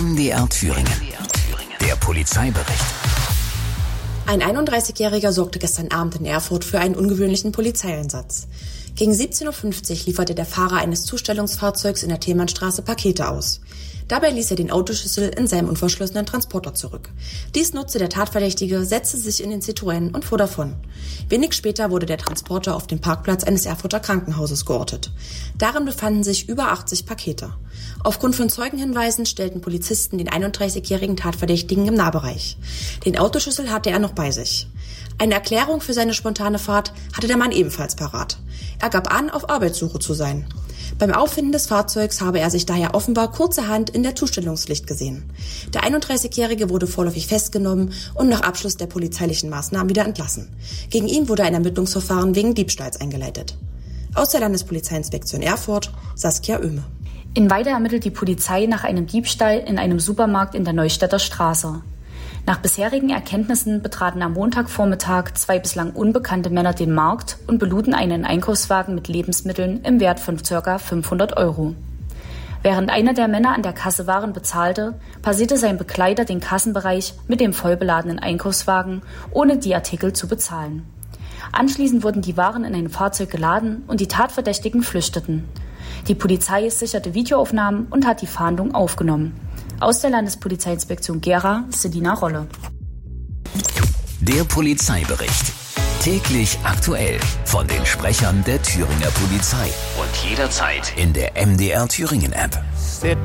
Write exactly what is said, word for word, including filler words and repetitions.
M D R Thüringen. Der Polizeibericht. Ein einunddreißigjähriger sorgte gestern Abend in Erfurt für einen ungewöhnlichen Polizeieinsatz. Gegen siebzehn Uhr fünfzig lieferte der Fahrer eines Zustellungsfahrzeugs in der Thälmannstraße Pakete aus. Dabei ließ er den Autoschlüssel in seinem unverschlossenen Transporter zurück. Dies nutzte der Tatverdächtige, setzte sich in den Citroën und fuhr davon. Wenig später wurde der Transporter auf dem Parkplatz eines Erfurter Krankenhauses geortet. Darin befanden sich über achtzig Pakete. Aufgrund von Zeugenhinweisen stellten Polizisten den einunddreißigjährigen Tatverdächtigen im Nahbereich. Den Autoschlüssel hatte er noch bei sich. Eine Erklärung für seine spontane Fahrt hatte der Mann ebenfalls parat. Er gab an, auf Arbeitssuche zu sein. Beim Auffinden des Fahrzeugs habe er sich daher offenbar kurzerhand in der Zustellungspflicht gesehen. Der einunddreißigjährige wurde vorläufig festgenommen und nach Abschluss der polizeilichen Maßnahmen wieder entlassen. Gegen ihn wurde ein Ermittlungsverfahren wegen Diebstahls eingeleitet. Aus der Landespolizeiinspektion Erfurt, Saskia Oehme. In Weide ermittelt die Polizei nach einem Diebstahl in einem Supermarkt in der Neustädter Straße. Nach bisherigen Erkenntnissen betraten am Montagvormittag zwei bislang unbekannte Männer den Markt und beluden einen Einkaufswagen mit Lebensmitteln im Wert von ca. fünfhundert Euro. Während einer der Männer an der Kasse Waren bezahlte, passierte sein Begleiter den Kassenbereich mit dem vollbeladenen Einkaufswagen, ohne die Artikel zu bezahlen. Anschließend wurden die Waren in ein Fahrzeug geladen und die Tatverdächtigen flüchteten. Die Polizei sicherte Videoaufnahmen und hat die Fahndung aufgenommen. Aus der Landespolizeiinspektion Gera, Selina Rolle. Der Polizeibericht. Täglich aktuell von den Sprechern der Thüringer Polizei. Und jederzeit in der M D R Thüringen App.